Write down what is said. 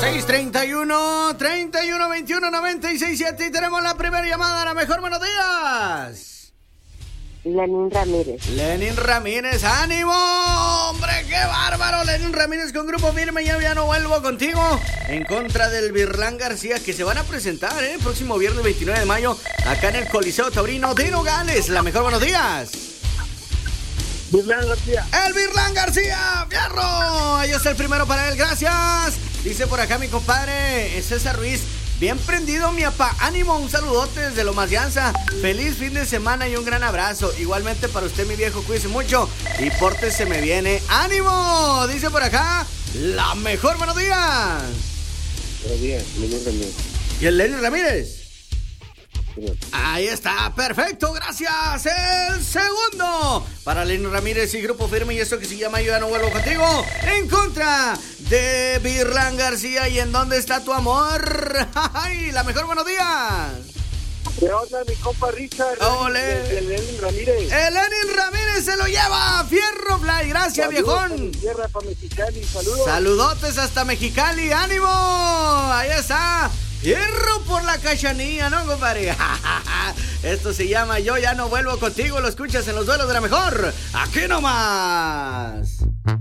631-21-96-7 y tenemos la primera llamada. A la mejor, buenos días. Lenín Ramírez. Lenín Ramírez, ánimo, hombre, qué bárbaro. Lenín Ramírez con Grupo Firme, ya no vuelvo contigo. En contra del Virlán García, que se van a presentar el próximo viernes 29 de mayo acá en el Coliseo Taurino de Nogales. La mejor, buenos días. Virlán García. El Virlán García, fierro. Ahí está el primero para él, gracias. Dice por acá mi compadre César Ruiz. Bien prendido, mi apá. Ánimo, un saludote desde Lomas Llanza. Feliz fin de semana y un gran abrazo. Igualmente para usted, mi viejo, cuídese mucho y pórtese me viene. ¡Ánimo! Dice por acá, la mejor, buenos días. Buenos días, Lenín Ramírez. ¿Y el Lenín Ramírez? Sí. Ahí está, perfecto, gracias. El segundo para Lenín Ramírez y Grupo Firme, y esto que se llama Yo Ya No Vuelvo Contigo, en contra de Virlán García. ¿Y en dónde está tu amor? ¡Ay, la mejor, buenos días! ¿Qué onda, mi compa Richard? ¡Ole! El Lenín Ramírez. El Lenín Ramírez se lo lleva. Fierro Fly, gracias, Saludos viejón. para mi tierra, para Mexicali, saludos. Saludotes hasta Mexicali, ánimo. Ahí está. Fierro por la cachanilla, ¿no, compadre? Esto se llama Yo Ya No Vuelvo Contigo. Lo escuchas en los duelos de la mejor. Aquí nomás.